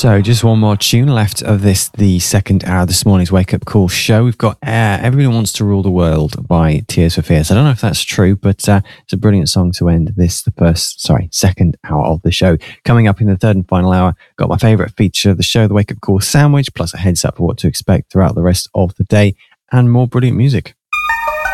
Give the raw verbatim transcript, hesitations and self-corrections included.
So, just one more tune left of this, the second hour of this morning's Wake Up Call show. We've got uh, Everyone Wants to Rule the World by Tears for Fears. I don't know if that's true, but uh, it's a brilliant song to end this, the first, sorry, second hour of the show. Coming up in the third and final hour, got my favourite feature of the show, the Wake Up Call sandwich, plus a heads up for what to expect throughout the rest of the day, and more brilliant music.